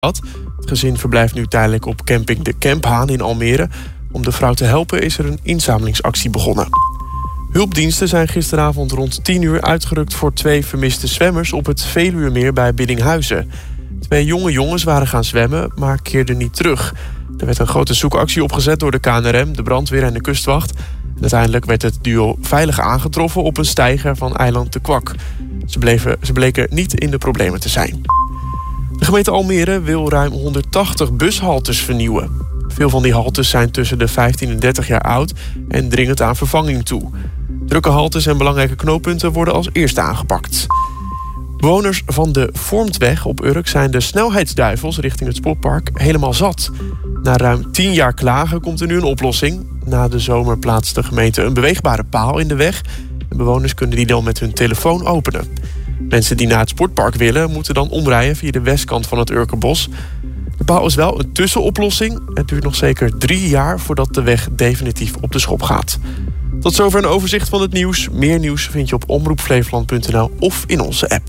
Het gezin verblijft nu tijdelijk op camping De Kemphaan in Almere. Om de vrouw te helpen is er een inzamelingsactie begonnen. Hulpdiensten zijn gisteravond rond 10 uur uitgerukt voor 2 vermiste zwemmers op het Veluwemeer bij Biddinghuizen. 2 jonge jongens waren gaan zwemmen, maar keerden niet terug. Er werd een grote zoekactie opgezet door de KNRM, de brandweer en de kustwacht. En uiteindelijk werd het duo veilig aangetroffen op een steiger van eiland De Kwak. Ze bleken niet in de problemen te zijn. De gemeente Almere wil ruim 180 bushaltes vernieuwen. Veel van die haltes zijn tussen de 15 en 30 jaar oud en dringend aan vervanging toe. Drukke haltes en belangrijke knooppunten worden als eerste aangepakt. Bewoners van de Vormtweg op Urk zijn de snelheidsduivels richting het sportpark helemaal zat. Na ruim 10 jaar klagen komt er nu een oplossing. Na de zomer plaatst de gemeente een beweegbare paal in de weg. En bewoners kunnen die dan met hun telefoon openen. Mensen die naar het sportpark willen moeten dan omrijden via de westkant van het Urkenbos. De paal is wel een tussenoplossing. Het duurt nog zeker 3 jaar voordat de weg definitief op de schop gaat. Tot zover een overzicht van het nieuws. Meer nieuws vind je op omroepflevoland.nl of in onze app.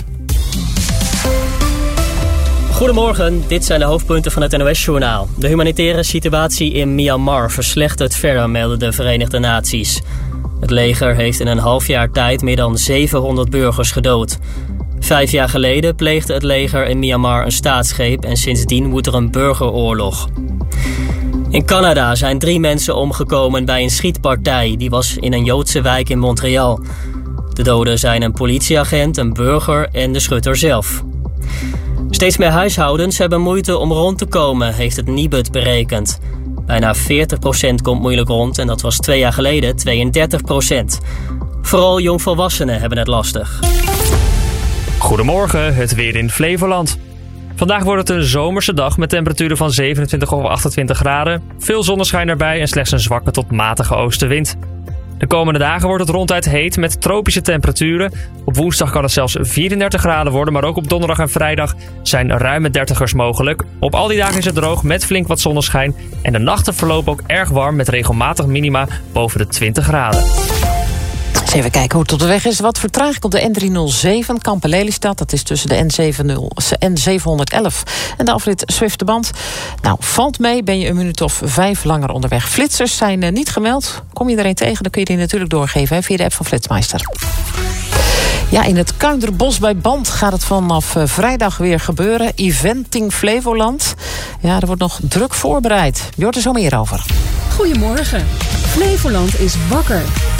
Goedemorgen, dit zijn de hoofdpunten van het NOS-journaal. De humanitaire situatie in Myanmar verslechtert verder, melden de Verenigde Naties. Het leger heeft in een half jaar tijd meer dan 700 burgers gedood. 5 jaar geleden pleegde het leger in Myanmar een staatsgreep en sindsdien woedt er een burgeroorlog. In Canada zijn 3 mensen omgekomen bij een schietpartij. Die was in een Joodse wijk in Montreal. De doden zijn een politieagent, een burger en de schutter zelf. Steeds meer huishoudens hebben moeite om rond te komen, heeft het Nibud berekend. Bijna 40% komt moeilijk rond en dat was 2 jaar geleden 32%. Vooral jongvolwassenen hebben het lastig. Goedemorgen, het weer in Flevoland. Vandaag wordt het een zomerse dag met temperaturen van 27 of 28 graden. Veel zonneschijn erbij en slechts een zwakke tot matige oostenwind. De komende dagen wordt het ronduit heet met tropische temperaturen. Op woensdag kan het zelfs 34 graden worden, maar ook op donderdag en vrijdag zijn ruime 30ers mogelijk. Op al die dagen is het droog met flink wat zonneschijn. En de nachten verlopen ook erg warm met regelmatig minima boven de 20 graden. Eens even kijken hoe het op de weg is. Wat vertraging op de N307 Kampen-Lelystad. Dat is tussen de N711 en de afrit Zwifterband. Nou, valt mee, ben je een minuut of 5 langer onderweg. Flitsers zijn niet gemeld. Kom je er een tegen, dan kun je die natuurlijk doorgeven via de app van Flitsmeister. Ja, in het Kuinderbos bij Band gaat het vanaf vrijdag weer gebeuren. Eventing Flevoland. Ja, er wordt nog druk voorbereid. Je hoort er zo meer over. Goedemorgen. Flevoland is wakker.